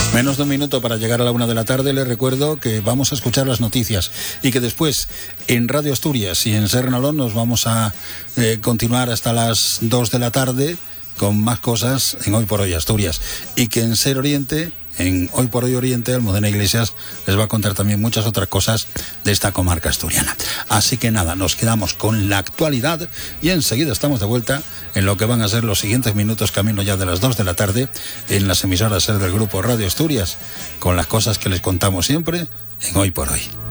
Menos de un minuto para llegar a la 1 de la tarde. Les recuerdo que vamos a escuchar las noticias y que después en Radio Asturias y en Ser Nalón nos vamos a continuar hasta las 2 de la tarde con más cosas en Hoy por Hoy Asturias, y que en Ser Oriente, en Hoy por Hoy Oriente, Almudena Iglesias les va a contar también muchas otras cosas de esta comarca asturiana. Así que nada, nos quedamos con la actualidad y enseguida estamos de vuelta en lo que van a ser los siguientes minutos, camino ya de las 2 de la tarde, en las emisoras Ser del Grupo Radio Asturias, con las cosas que les contamos siempre en Hoy por Hoy.